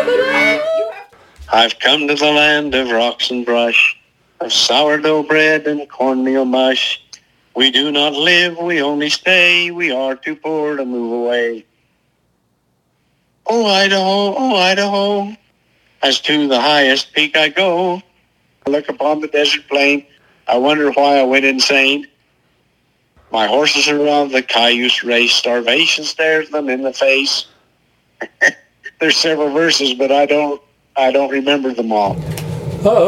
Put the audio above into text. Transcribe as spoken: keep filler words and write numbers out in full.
I've come to the land of rocks and brush, of sourdough bread and cornmeal mush. We do not live, we only stay, we are too poor to move away. Oh, Idaho, oh, Idaho, as to the highest peak I go. I look upon the desert plain, I wonder why I went insane. My horses are of the Cayuse race, starvation stares them in the face. There's several verses, but I don't, I don't remember them all.